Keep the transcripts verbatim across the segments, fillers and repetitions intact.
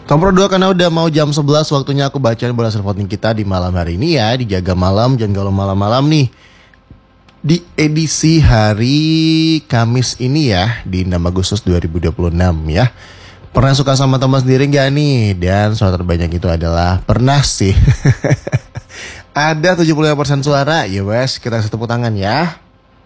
Nomor dua, karena udah mau jam sebelas waktunya aku bacain bola hasil voting kita di malam hari ini ya. Dijaga malam, jangan galau malam-malam nih. Di edisi hari Kamis ini ya, di enam Agustus dua ribu dua puluh enam ya. Pernah suka sama teman sendiri gak nih? Dan suara terbanyak itu adalah pernah sih. Ada tujuh puluh lima persen suara. Ya wes, kita kasih tepuk tangan ya.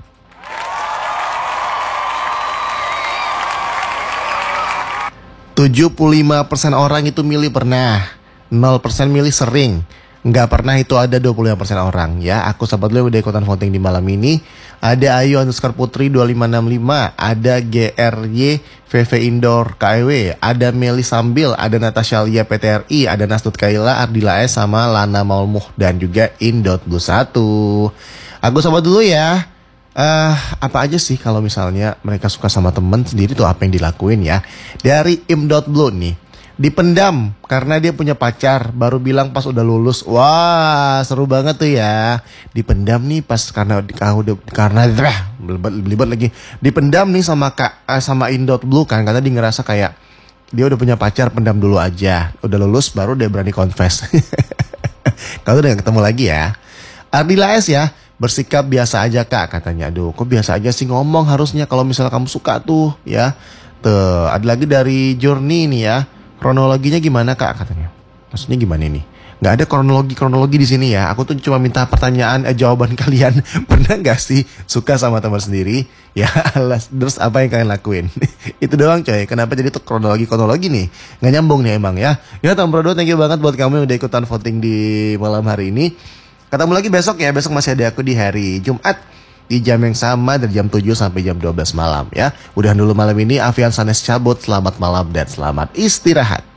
tujuh puluh lima persen orang itu milih pernah, nol persen milih sering. Nggak pernah itu ada dua puluh lima persen orang ya. Aku sahabat lu udah ikutan voting di malam ini. Ada Ayu underscore Putri dua lima enam lima, ada G R Y V V Indoor K E W, ada Meli Sambil, ada Natasha Lia P T R I, ada Nasdut Kaila, Ardila S, sama Lana Maulmuh, dan juga Indot Blue satu. Aku sahabat dulu ya. Uh, apa aja sih kalau misalnya mereka suka sama temen sendiri tuh apa yang dilakuin ya? Dari Im.Blue nih, dipendam karena dia punya pacar, baru bilang pas udah lulus. Wah, seru banget tuh ya. Dipendam nih pas karena udah karena belibet lagi. Dipendam nih sama Kak sama In.Blue kan, karena dia ngerasa kayak dia udah punya pacar, pendam dulu aja. Udah lulus baru dia berani confess. Kalau udah gak ketemu lagi ya. Ardila S ya, bersikap biasa aja kak katanya. Aduh, kok biasa aja sih, ngomong harusnya kalau misalnya kamu suka tuh ya. Tuh, ada lagi dari Journey nih ya. Kronologinya gimana kak katanya. Maksudnya gimana nih? Nggak ada kronologi-kronologi di sini ya. Aku tuh cuma minta pertanyaan, eh, jawaban kalian. Pernah nggak sih suka sama teman sendiri? Ya alas, terus apa yang kalian lakuin? Itu doang coy. Kenapa jadi tuh kronologi-kronologi nih? Nggak nyambung nih emang ya. Ya Tom Prodo, thank you banget buat kamu yang udah ikutan voting di malam hari ini. Ketemu lagi besok ya. Besok masih ada aku di hari Jumat di jam yang sama dari jam tujuh sampai jam dua belas malam ya. Udahan dulu malam ini. Afian Sanes cabut. Selamat malam dan selamat istirahat.